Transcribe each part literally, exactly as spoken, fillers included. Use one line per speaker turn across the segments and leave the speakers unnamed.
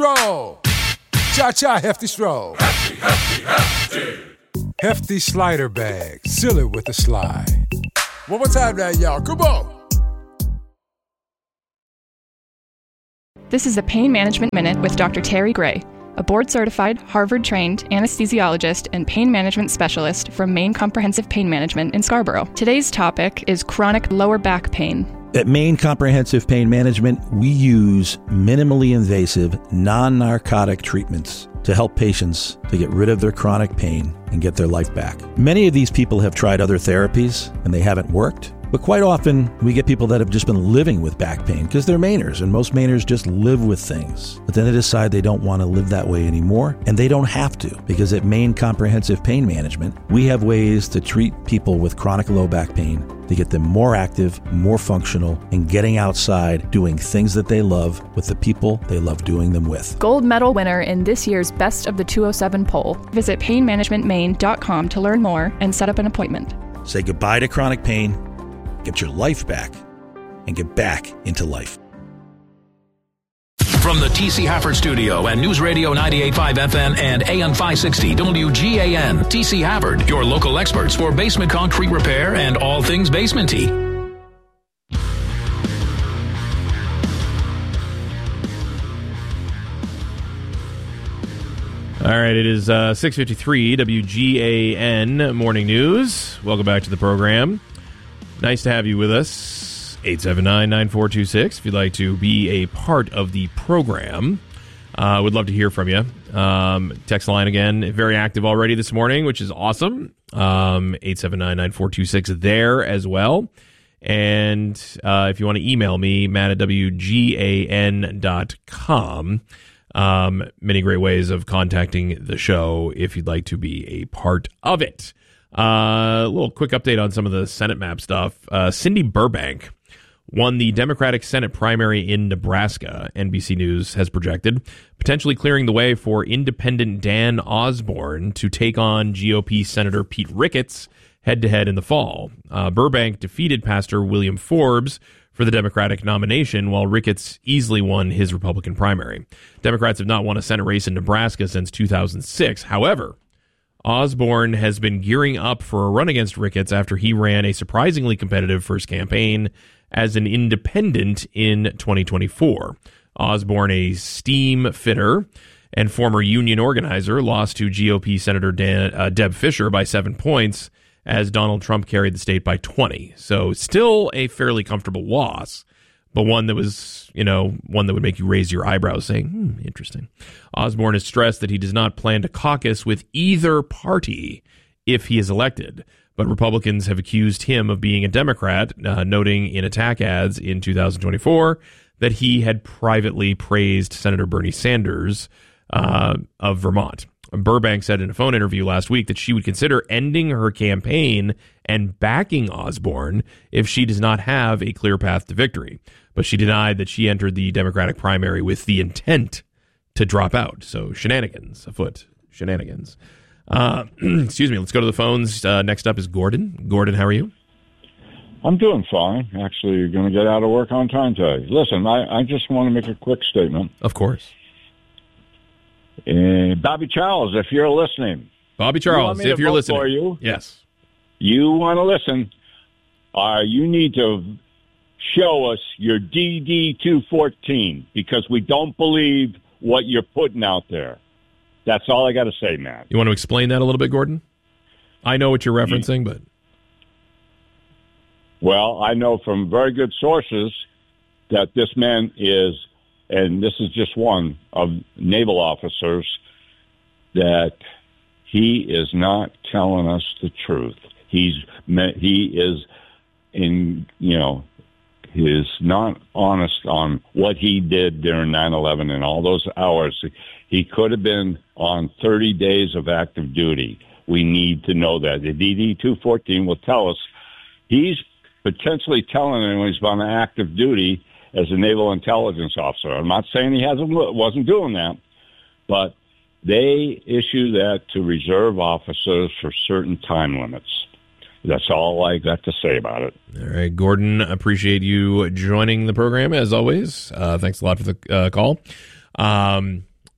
Stroll. Cha-cha, hefty stroll.
Hefty, hefty, hefty.
Hefty slider bag. Silly with a slide. One more time now, y'all. Come on.
This is a Pain Management Minute with Doctor Terry Gray, a board-certified, Harvard-trained anesthesiologist and pain management specialist from Maine Comprehensive Pain Management in Scarborough. Today's topic is chronic lower back pain.
At Maine Comprehensive Pain Management, we use minimally invasive, non-narcotic treatments to help patients to get rid of their chronic pain and get their life back. Many of these people have tried other therapies and they haven't worked. But quite often, we get people that have just been living with back pain because they're Mainers, and most Mainers just live with things. But then they decide they don't want to live that way anymore, and they don't have to, because at Maine Comprehensive Pain Management, we have ways to treat people with chronic low back pain to get them more active, more functional, and getting outside, doing things that they love with the people they love doing them with.
Gold medal winner in this year's Best of the two oh seven poll. Visit pain management maine dot com to learn more and set up an appointment.
Say goodbye to chronic pain, get your life back, and get back into life.
From the T C Hafford Studio and News Radio ninety-eight point five F M and A M five sixty W G A N, T C Hafford, your local experts for basement concrete repair and all things basement-y.
All right, it is uh, six fifty-three W G A N Morning News. Welcome back to the program. Nice to have you with us. eight seven nine, nine four two six if you'd like to be a part of the program. I uh, would love to hear from you. Um, text line again, very active already this morning, which is awesome. Um, eight seven nine, nine four two six there as well. And uh, if you want to email me, Matt at W G A N dot com. Um, many great ways of contacting the show if you'd like to be a part of it. Uh, a little quick update on some of the Senate map stuff. Uh, Cindy Burbank won the Democratic Senate primary in Nebraska, N B C News has projected, potentially clearing the way for independent Dan Osborne to take on G O P Senator Pete Ricketts head-to-head in the fall. Uh, Burbank defeated Pastor William Forbes for the Democratic nomination, while Ricketts easily won his Republican primary. Democrats have not won a Senate race in Nebraska since two thousand six. However, Osborne has been gearing up for a run against Ricketts after he ran a surprisingly competitive first campaign as an independent in twenty twenty-four. Osborne, a steam fitter and former union organizer, lost to G O P Senator Dan, uh, Deb Fischer by seven points as Donald Trump carried the state by twenty. So still a fairly comfortable loss, but one that was, you know, one that would make you raise your eyebrows saying, hmm, interesting. Osborne has stressed that he does not plan to caucus with either party if he is elected, but Republicans have accused him of being a Democrat, uh, noting in attack ads in two thousand twenty-four that he had privately praised Senator Bernie Sanders uh, of Vermont. Burbank said in a phone interview last week that she would consider ending her campaign and backing Osborne if she does not have a clear path to victory. But she denied that she entered the Democratic primary with the intent to drop out. So shenanigans afoot. Shenanigans. Uh, excuse me. Let's go to the phones. Uh, next up is Gordon. Gordon, how are you?
I'm doing fine. Actually, you're going to get out of work on time today. Listen, I, I just want to make a quick statement.
Of course.
Uh, Bobby Charles, if you're listening.
Bobby Charles,
you
if you're listening.
For you?
Yes.
You want to listen. Uh, you need to show us your D D two fourteen because we don't believe what you're putting out there. That's all I got to say, Matt.
You want to explain that a little bit, Gordon? I know what you're referencing, but...
Well, I know from very good sources that this man is, and this is just one of naval officers, that he is not telling us the truth. He's he is in, you know, he is not honest on what he did during nine eleven and all those hours. He could have been on thirty days of active duty. We need to know that. The D D two fourteen will tell us he's potentially telling anyone he's on active duty as a naval intelligence officer. I'm not saying he hasn't wasn't doing that, but they issue that to reserve officers for certain time limits. That's all I got to say about it.
All right, Gordon, appreciate you joining the program as always. Uh, thanks a lot for the uh, call. Um,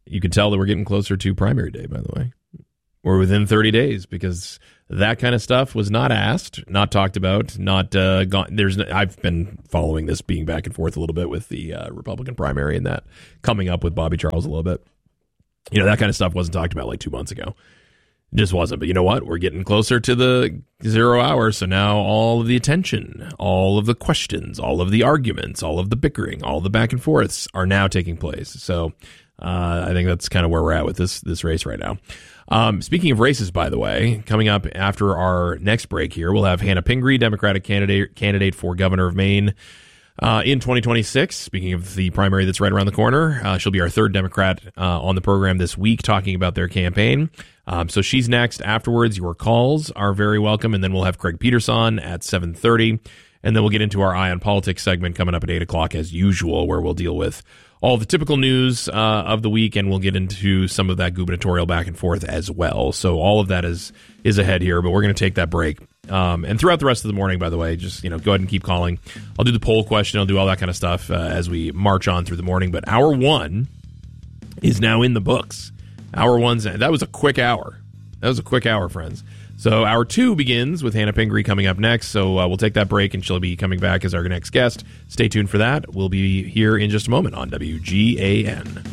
You could tell that we're getting closer to primary day, by the way. We're within thirty days because that kind of stuff was not asked, not talked about, not uh, gone. There's. I've been following this being back and forth a little bit with the uh, Republican primary and that coming up with Bobby Charles a little bit. You know, that kind of stuff wasn't talked about like two months ago. It just wasn't. But you know what? We're getting closer to the zero hour. So now all of the attention, all of the questions, all of the arguments, all of the bickering, all the back and forths are now taking place. So uh, I think that's kind of where we're at with this this race right now. Um, speaking of races, by the way, coming up after our next break here, we'll have Hannah Pingree, Democratic candidate candidate for governor of Maine uh, in twenty twenty-six. Speaking of the primary that's right around the corner, uh, she'll be our third Democrat uh, on the program this week talking about their campaign. Um, so she's next. Afterwards, your calls are very welcome, and then we'll have Craig Peterson at seven thirty, and then we'll get into our Eye on Politics segment coming up at eight o'clock as usual, where we'll deal with all the typical news uh, of the week, and we'll get into some of that gubernatorial back and forth as well. So all of that is is ahead here, but we're going to take that break. Um, and throughout the rest of the morning, by the way, just you know, go ahead and keep calling. I'll do the poll question. I'll do all that kind of stuff uh, as we march on through the morning. But hour one is now in the books. Hour one's that was a quick hour. That was a quick hour, friends. So hour two begins with Hannah Pingree coming up next. So uh, we'll take that break, and she'll be coming back as our next guest. Stay tuned for that. We'll be here in just a moment on W G A N.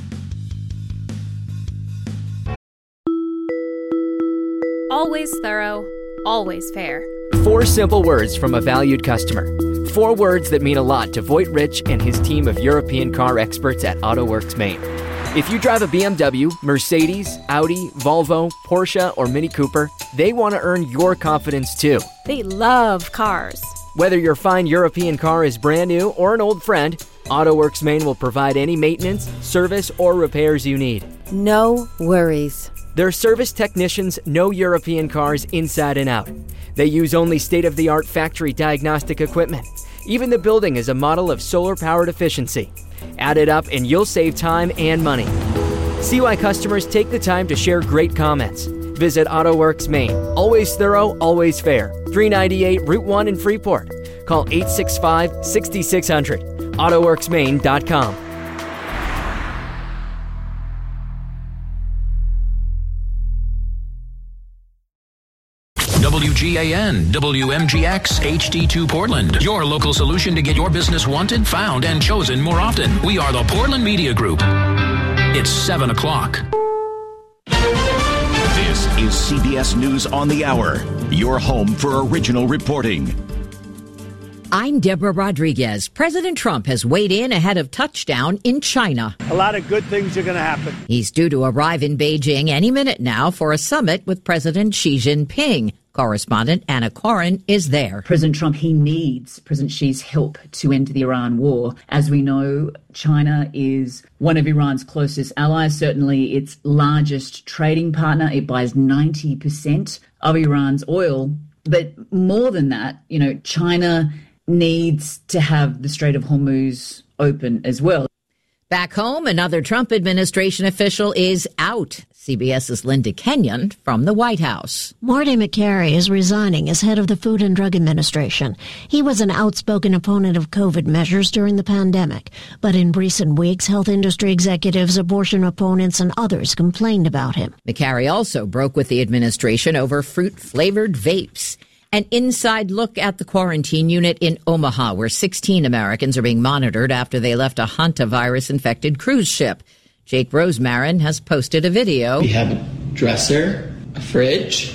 Always thorough, always fair.
Four simple words from a valued customer. Four words that mean a lot to Voight Rich and his team of European car experts at AutoWorks Maine. If you drive a B M W, Mercedes, Audi, Volvo, Porsche, or Mini Cooper, they want to earn your confidence too.
They love cars.
Whether your fine European car is brand new or an old friend, AutoWorks Maine will provide any maintenance, service, or repairs you need.
No worries.
Their service technicians know European cars inside and out. They use only state-of-the-art factory diagnostic equipment. Even the building is a model of solar-powered efficiency. Add it up and you'll save time and money. See why customers take the time to share great comments. Visit AutoWorks Maine. Always thorough, always fair. three ninety-eight Route one in Freeport. Call eight six five, six six zero zero. auto works maine dot com.
W G A N, W M G X, H D two Portland. Your local solution to get your business wanted, found, and chosen more often. We are the Portland Media Group. It's seven o'clock.
This is C B S News on the Hour, your home for original reporting.
I'm Deborah Rodriguez. President Trump has weighed in ahead of touchdown in China.
A lot of good things are going to happen.
He's due to arrive in Beijing any minute now for a summit with President Xi Jinping. Correspondent Anna Corin is there.
President Trump, he needs President Xi's help to end the Iran war. As we know, China is one of Iran's closest allies, certainly its largest trading partner. It buys ninety percent of Iran's oil. But more than that, you know, China needs to have the Strait of Hormuz open as well.
Back home, another Trump administration official is out. CBS's Linda Kenyon from the White House.
Marty McCary is resigning as head of the Food and Drug Administration. He was an outspoken opponent of COVID measures during the pandemic. But in recent weeks, health industry executives, abortion opponents, and others complained about him.
McCary also broke with the administration over fruit-flavored vapes. An inside look at the quarantine unit in Omaha, where sixteen Americans are being monitored after they left a hantavirus-infected cruise ship. Jake Rosemarin has posted a video.
We have a dresser, a fridge,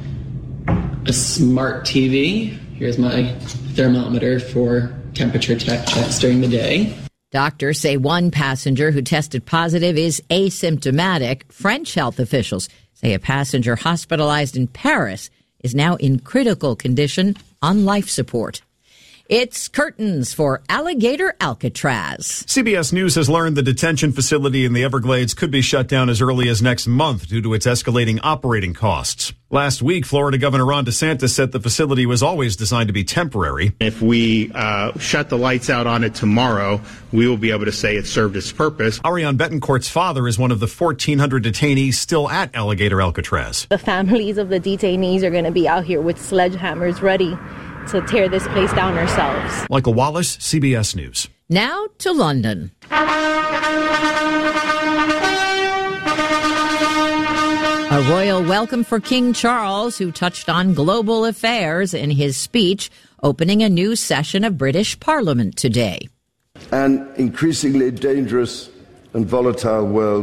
a smart T V. Here's my thermometer for temperature check checks during the day.
Doctors say one passenger who tested positive is asymptomatic. French health officials say a passenger hospitalized in Paris is now in critical condition on life support. It's curtains for Alligator Alcatraz.
C B S News has learned the detention facility in the Everglades could be shut down as early as next month due to its escalating operating costs. Last week, Florida Governor Ron DeSantis said the facility was always designed to be temporary.
If we uh, shut the lights out on it tomorrow, we will be able to say it served its purpose.
Ariane Betancourt's father is one of the fourteen hundred detainees still at Alligator Alcatraz.
The families of the detainees are going to be out here with sledgehammers ready to tear this place down ourselves.
Michael Wallace, C B S News.
Now to London. A royal welcome for King Charles, who touched on global affairs in his speech opening a new session of British Parliament today.
An increasingly dangerous and volatile world